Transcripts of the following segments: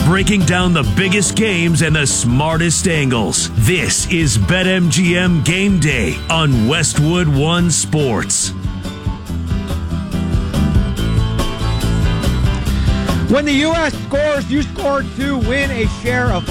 breaking down the biggest games and the smartest angles. This is BetMGM Game Day on Westwood One Sports. When the U.S. scores, you score to win a share of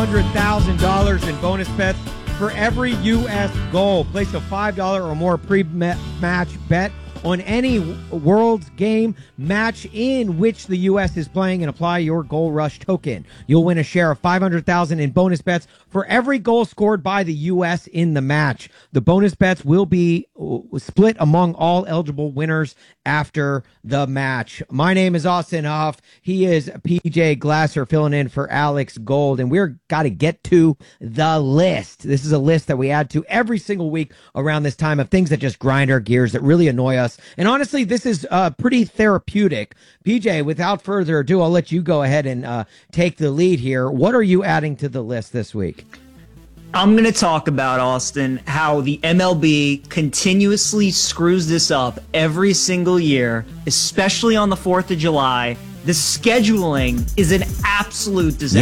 $500,000 in bonus bets for every U.S. goal. Place a $5 or more pre-match bet on any World's game match in which the U.S. is playing and apply your Goal Rush token. You'll win a share of $500,000 in bonus bets for every goal scored by the U.S. in the match. The bonus bets will be split among all eligible winners after the match. My name is Austin Huff. He is PJ Glasser filling in for Alex Gold, and we're got to get to the list. This is a list that we add to every single week around this time of things that just grind our gears, that really annoy us. And honestly, this is pretty therapeutic. PJ, without further ado, I'll let you go ahead and take the lead here. What are you adding to the list this week? I'm going to talk about, Austin, how the MLB continuously screws this up every single year, especially on the 4th of July. The scheduling is an absolute disaster.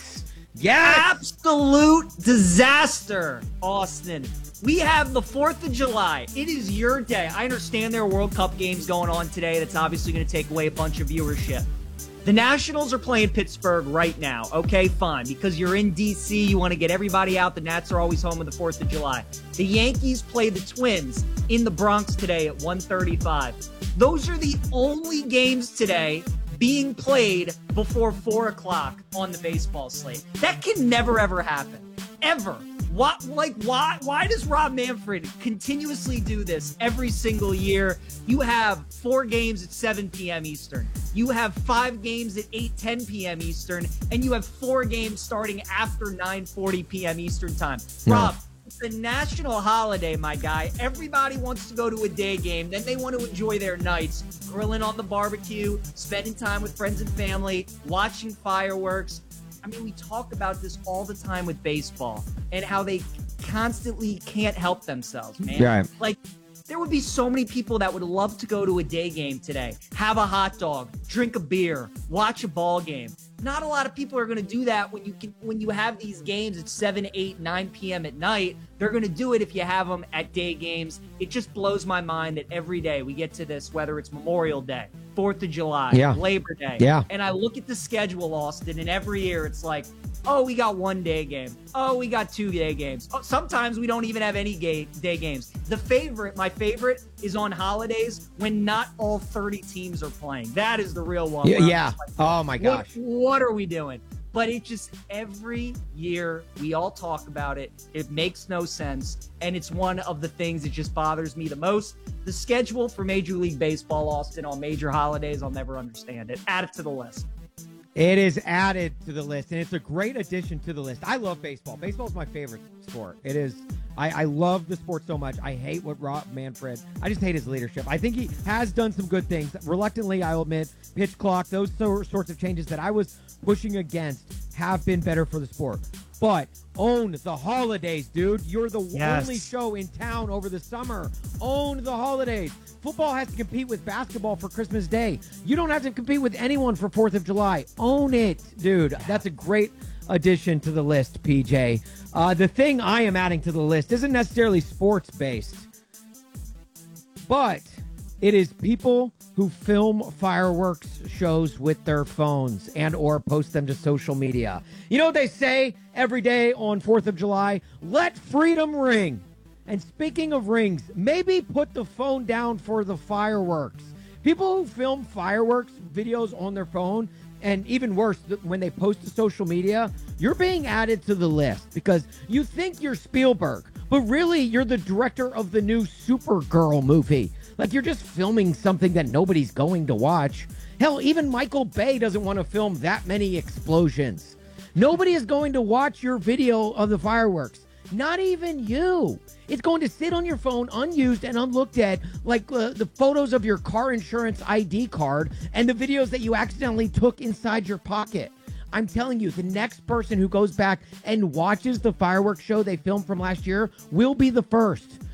Yes! Absolute disaster, Austin. We have the 4th of July. It is your day. I understand there are World Cup games going on today. That's obviously going to take away a bunch of viewership. The Nationals are playing Pittsburgh right now. Okay, fine. Because you're in D.C., you want to get everybody out. The Nats are always home on the 4th of July. The Yankees play the Twins in the Bronx today at 1:35. Those are the only games today being played before 4 o'clock on the baseball slate. That can never, ever happen. Ever. Why does Rob Manfred continuously do this every single year? You have 4 games at 7 p.m. Eastern. You have 5 games at 8:10 p.m. Eastern. And you have 4 games starting after 9:40 p.m. Eastern time. Rob, it's a national holiday, my guy. Everybody wants to go to a day game. Then they want to enjoy their nights, grilling on the barbecue, spending time with friends and family, watching fireworks. I mean, we talk about this all the time with baseball and how they constantly can't help themselves, man. Right. Like, there would be so many people that would love to go to a day game today, have a hot dog, drink a beer, watch a ball game. Not a lot of people are going to do that when you have these games at 7, 8, 9 p.m. at night. They're going to do it if you have them at day games. It just blows my mind that every day we get to this, whether it's Memorial Day, 4th of July, Labor Day. Yeah. And I look at the schedule, Austin, and every year it's like, oh, we got 1 day game. Oh, we got 2 day games. Oh, sometimes we don't even have any day games. My favorite is on holidays when not all 30 teams are playing. That is the real one. Yeah. Oh, my gosh. What are we doing? But it just, every year, we all talk about it. It makes no sense. And it's one of the things that just bothers me the most. The schedule for Major League Baseball, Austin, on major holidays, I'll never understand it. Add it to the list. It is added to the list, and it's a great addition to the list. I love baseball. Baseball is my favorite sport. It is. I love the sport so much. I hate what Rob Manfred, I just hate his leadership. I think he has done some good things. Reluctantly, I'll admit, pitch clock, those sorts of changes that I was pushing against have been better for the sport. But own the holidays, dude. You're the only show in town over the summer. Own the holidays. Football has to compete with basketball for Christmas Day. You don't have to compete with anyone for 4th of July. Own it, dude. That's a great addition to the list, PJ. The thing I am adding to the list isn't necessarily sports-based, but it is people who film fireworks shows with their phones and or post them to social media. You know what they say every day on 4th of July? Let freedom ring. And speaking of rings, maybe put the phone down for the fireworks. People who film fireworks videos on their phone, and even worse, when they post to social media, you're being added to the list because you think you're Spielberg, but really you're the director of the new Supergirl movie. Like, you're just filming something that nobody's going to watch. Hell, even Michael Bay doesn't want to film that many explosions. Nobody is going to watch your video of the fireworks. Not even you. It's going to sit on your phone unused and unlooked at, like the photos of your car insurance ID card and the videos that you accidentally took inside your pocket. I'm telling you, the next person who goes back and watches the fireworks show they filmed from last year will be the first.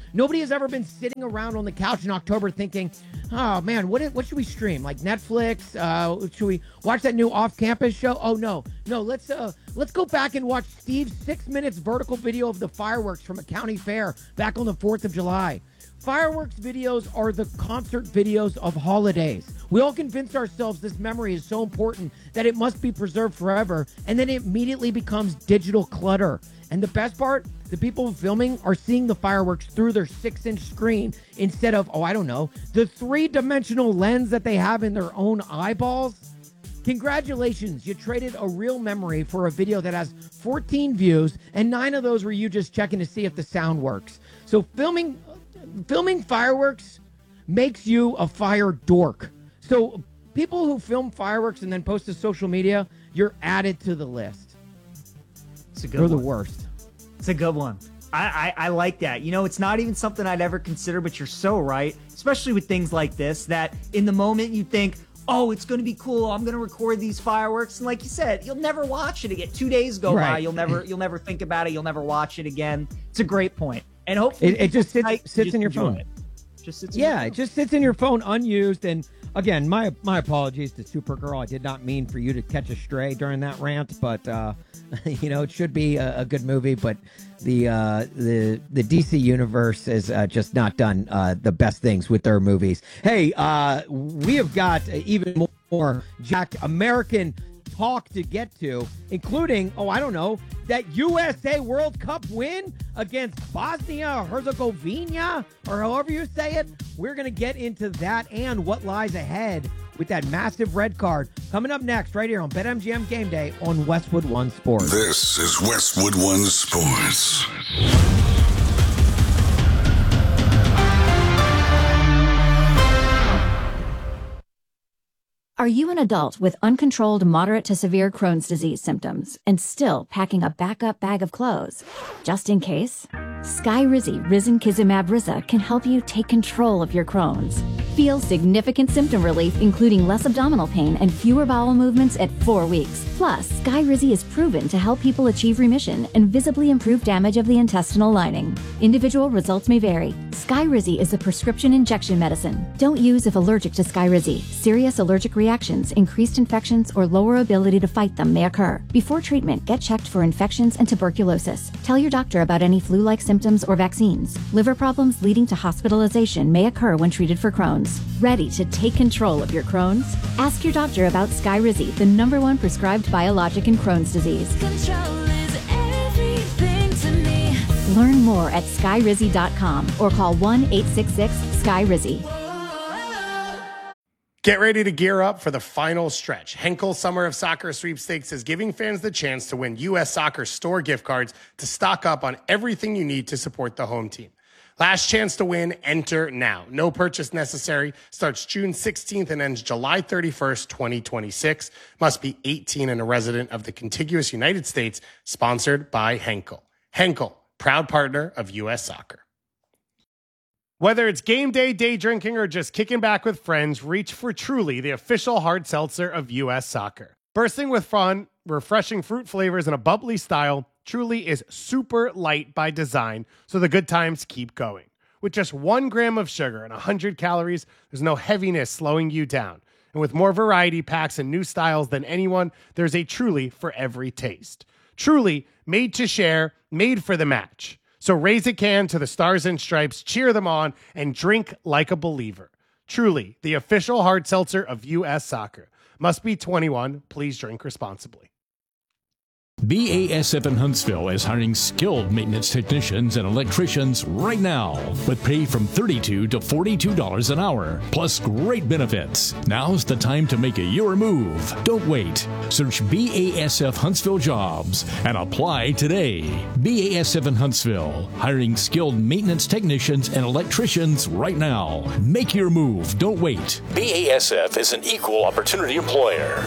Nobody has ever been sitting around on the couch in October thinking, oh man, what should we stream? Like Netflix? Should we watch that new off-campus show? Oh no, let's go back and watch Steve's 6 minutes vertical video of the fireworks from a county fair back on the 4th of July. Fireworks videos are the concert videos of holidays. We all convince ourselves this memory is so important that it must be preserved forever, and then it immediately becomes digital clutter. And the best part, the people filming are seeing the fireworks through their 6-inch screen instead of, the 3-dimensional lens that they have in their own eyeballs. Congratulations, you traded a real memory for a video that has 14 views, and 9 of those were you just checking to see if the sound works. So filming fireworks makes you a fire dork. So people who film fireworks and then post to social media, you're added to the list. It's a good You're one. the worst. It's a good one. I like that. It's not even something I'd ever consider, but you're so right, especially with things like this, that in the moment you think, oh, it's going to be cool. I'm going to record these fireworks. And like you said, you'll never watch it again. 2 days go by. You'll never think about it. You'll never watch it again. It's a great point. And hopefully it just sits in your phone. It just sits in your phone unused. And again, my apologies to Supergirl. I did not mean for you to catch a stray during that rant, but it should be a good movie. But the DC universe has just not done the best things with their movies. Hey, we have got even more Jack American talk to get to, including, that USA World Cup win against Bosnia-Herzegovina, or however you say it. We're going to get into that and what lies ahead with that massive red card coming up next right here on BetMGM Game Day on Westwood One Sports. This is Westwood One Sports. Are you an adult with uncontrolled moderate to severe Crohn's disease symptoms and still packing a backup bag of clothes? Just in case? Skyrizi Risankizumab Riza can help you take control of your Crohn's. Feel significant symptom relief, including less abdominal pain and fewer bowel movements at 4 weeks. Plus, Skyrizi is proven to help people achieve remission and visibly improve damage of the intestinal lining. Individual results may vary. Skyrizi is a prescription injection medicine. Don't use if allergic to Skyrizi. Serious allergic reactions, increased infections, or lower ability to fight them may occur. Before treatment, get checked for infections and tuberculosis. Tell your doctor about any flu-like symptoms or vaccines. Liver problems leading to hospitalization may occur when treated for Crohn's. Ready to take control of your Crohn's? Ask your doctor about Skyrizi, the #1 prescribed biologic in Crohn's disease. Control is everything to me. Learn more at skyrizi.com or call 1-866-SKYRIZI. Get ready to gear up for the final stretch. Henkel Summer of Soccer Sweepstakes is giving fans the chance to win U.S. Soccer store gift cards to stock up on everything you need to support the home team. Last chance to win, enter now. No purchase necessary. Starts June 16th and ends July 31st, 2026. Must be 18 and a resident of the contiguous United States. Sponsored by Henkel. Henkel, proud partner of U.S. Soccer. Whether it's game day, day drinking, or just kicking back with friends, reach for Truly, the official hard seltzer of U.S. Soccer. Bursting with fun, refreshing fruit flavors, and a bubbly style, Truly is super light by design, so the good times keep going. With just 1 gram of sugar and 100 calories, there's no heaviness slowing you down. And with more variety packs and new styles than anyone, there's a Truly for every taste. Truly, made to share, made for the match. So raise a can to the Stars and Stripes, cheer them on, and drink like a believer. Truly, the official hard seltzer of U.S. Soccer. Must be 21. Please drink responsibly. BASF in Huntsville is hiring skilled maintenance technicians and electricians right now, with pay from $32 to $42 an hour, plus great benefits. Now's the time to make your move. Don't wait. Search BASF Huntsville Jobs and apply today. BASF in Huntsville, hiring skilled maintenance technicians and electricians right now. Make your move. Don't wait. BASF is an equal opportunity employer.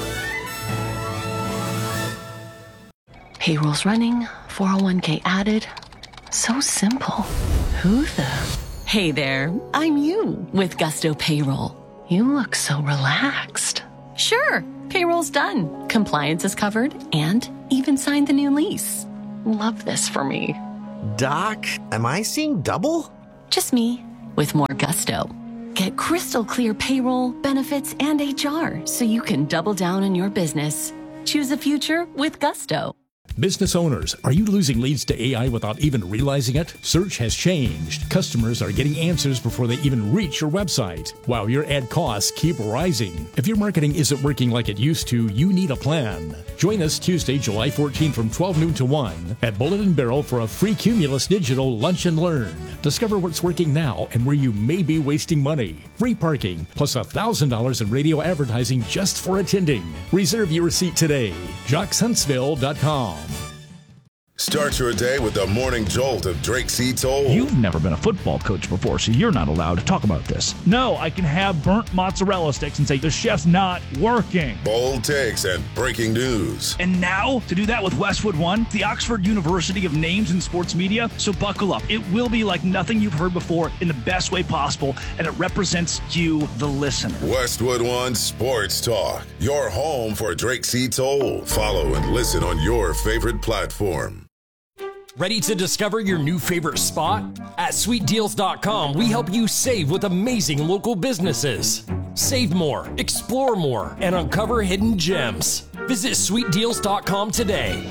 Payroll's running, 401k added. So simple. Who the? Hey there, I'm you with Gusto Payroll. You look so relaxed. Sure, payroll's done. Compliance is covered and even signed the new lease. Love this for me. Doc, am I seeing double? Just me, with more gusto. Get crystal clear payroll, benefits, and HR so you can double down on your business. Choose a future with gusto. Business owners, are you losing leads to AI without even realizing it? Search has changed. Customers are getting answers before they even reach your website, while your ad costs keep rising. If your marketing isn't working like it used to, you need a plan. Join us Tuesday, July 14 from 12 noon to 1 at Bullet and Barrel for a free Cumulus Digital Lunch and Learn. Discover what's working now and where you may be wasting money. Free parking, plus $1,000 in radio advertising just for attending. Reserve your seat today. JocksHuntsville.com. Start your day with the morning jolt of Drake C. Toll. You've never been a football coach before, so you're not allowed to talk about this. No, I can have burnt mozzarella sticks and say the chef's not working. Bold takes and breaking news. And now, to do that with Westwood One, the Oxford University of Names in Sports Media. So buckle up. It will be like nothing you've heard before in the best way possible, and it represents you, the listener. Westwood One Sports Talk, your home for Drake C. Toll. Follow and listen on your favorite platform. Ready to discover your new favorite spot? At SweetDeals.com, we help you save with amazing local businesses. Save more, explore more, and uncover hidden gems. Visit SweetDeals.com today.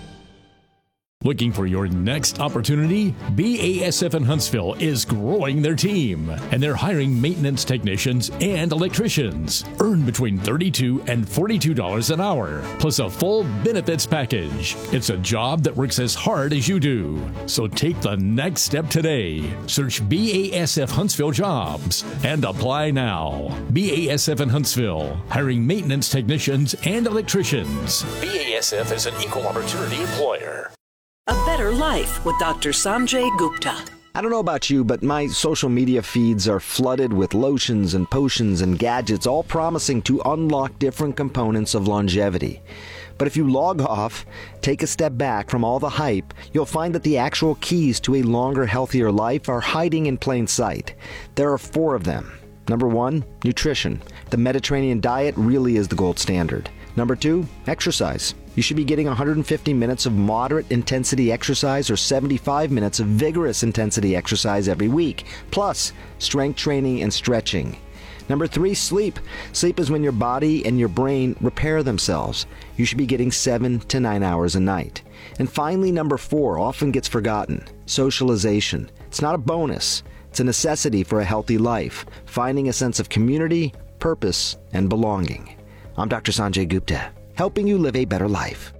Looking for your next opportunity? BASF in Huntsville is growing their team, and they're hiring maintenance technicians and electricians. Earn between $32 and $42 an hour, plus a full benefits package. It's a job that works as hard as you do. So take the next step today. Search BASF Huntsville Jobs and apply now. BASF in Huntsville, hiring maintenance technicians and electricians. BASF is an equal opportunity employer. A better life with Dr. Sanjay Gupta. I don't know about you, but my social media feeds are flooded with lotions and potions and gadgets, all promising to unlock different components of longevity. But if you log off, take a step back from all the hype, you'll find that the actual keys to a longer, healthier life are hiding in plain sight. There are 4 of them. Number 1, nutrition. The Mediterranean diet really is the gold standard. Number 2, exercise. You should be getting 150 minutes of moderate intensity exercise or 75 minutes of vigorous intensity exercise every week, plus strength training and stretching. Number 3, sleep. Sleep is when your body and your brain repair themselves. You should be getting 7 to 9 hours a night. And finally, number 4 often gets forgotten. Socialization. It's not a bonus. It's a necessity for a healthy life, finding a sense of community, purpose, and belonging. I'm Dr. Sanjay Gupta, helping you live a better life.